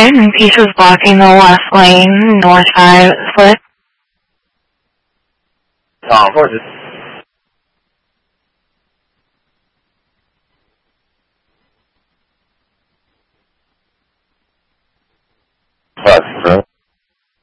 and pieces blocking the left lane, north side of the split. Horses.